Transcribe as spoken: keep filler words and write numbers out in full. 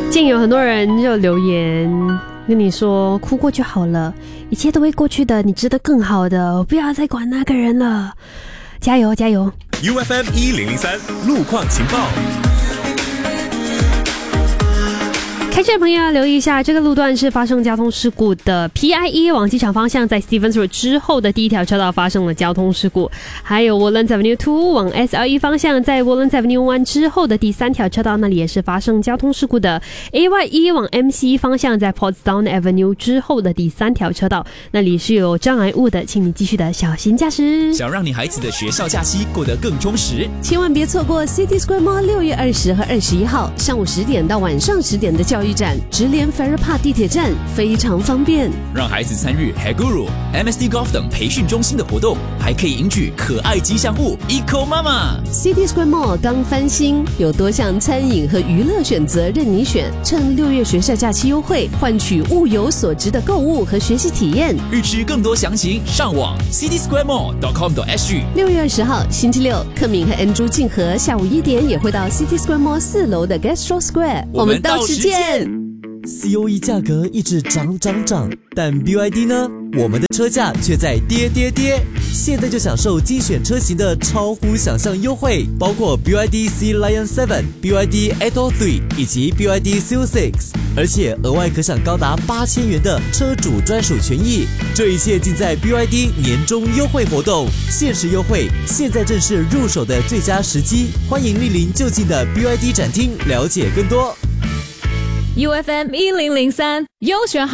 竟有很多人就留言跟你说，哭过就好了，一切都会过去的，你值得更好的，不要再管那个人了，加油加油。 U F M 一零零三路况情报。 开车的朋友要留意一下，这个路段是发生交通事故的 P I E 往机场方向，在 Stevens Road 之后的第一条车道发生了交通事故。还有 Woodlands Avenue 二往 S L E 方向，在 Woodlands Avenue 一之后的第三条车道那里也是发生交通事故的。A Y 一往 M C 方向，在 Portsdown Avenue 之后的第三条车道那里是有障碍物的，请你继续的小心驾驶。 想让你孩子的学校假期过得更充实， 千万别错过 City Square Mall 六月二十和二十一号上午十点到晚上十点的教育展，直连 Farrer Park 地铁站，非常方便。 让孩子参与 Haguru、M S D Golf 等培训中心的活动，还可以赢取可爱吉祥物 Eco Mama。 City Square Mall 刚翻新，有多项餐饮和娱乐选择任你选，趁六月学校假期优惠，换取物有所值的购物和学习体验。 预知更多详情，上网 city square mall dot com dot s g。 六月二十号星期六，克敏和 Andrew 静和下午一点也会到 City Square Mall 四楼的 Gastro Square， 我们到时见。 C O E 价格一直涨涨涨，但 B Y D 呢？我们的车价却在跌跌跌。现在就享受精选车型的超乎想象优惠，包括 B Y D Sea Lion 七、B Y D Atto 三以及 B Y D Seal 六，而且额外可享高达八千元的车主专属权益。这一切尽在 B Y D 年终优惠活动，限时优惠，现在正是入手的最佳时机。欢迎莅临就近的 B Y D 展厅了解更多。 U F M 一零零三优选好。